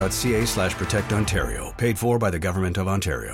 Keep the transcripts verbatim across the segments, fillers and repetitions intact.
.ca slash protect Ontario. Paid for by the Government of Ontario.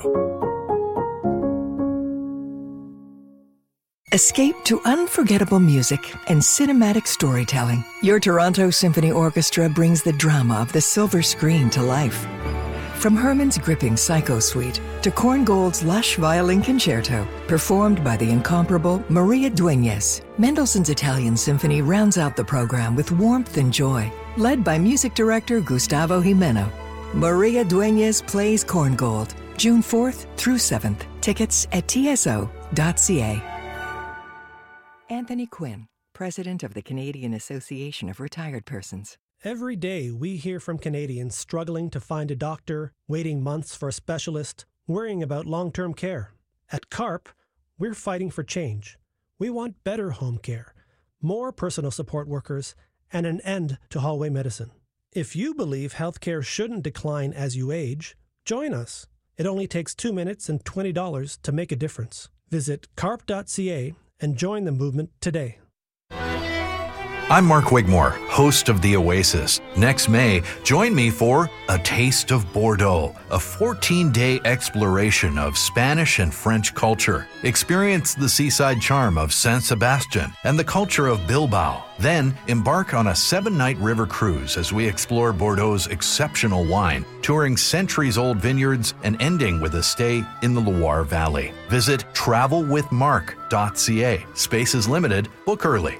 Escape to unforgettable music and cinematic storytelling. Your Toronto Symphony Orchestra brings the drama of the silver screen to life. From Herman's gripping Psycho Suite to Korngold's lush violin concerto, performed by the incomparable Maria Dueñas, Mendelssohn's Italian Symphony rounds out the program with warmth and joy. Led by music director Gustavo Jimeno, Maria Dueñas plays Korngold, June fourth through seventh. Tickets at T S O dot C A. Anthony Quinn, President of the Canadian Association of Retired Persons. Every day we hear from Canadians struggling to find a doctor, waiting months for a specialist, worrying about long-term care. At CARP, we're fighting for change. We want better home care, more personal support workers, and an end to hallway medicine. If you believe healthcare shouldn't decline as you age, join us. It only takes two minutes and twenty dollars to make a difference. Visit carp dot C A and join the movement today. I'm Mark Wigmore, host of The Oasis. Next May, join me for A Taste of Bordeaux, a fourteen-day exploration of Spanish and French culture. Experience the seaside charm of San Sebastian and the culture of Bilbao. Then, embark on a seven-night river cruise as we explore Bordeaux's exceptional wine, touring centuries-old vineyards and ending with a stay in the Loire Valley. Visit travel with mark dot C A. Space is limited. Book early.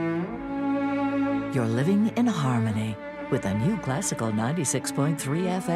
You're living in harmony with a new classical ninety-six point three F M.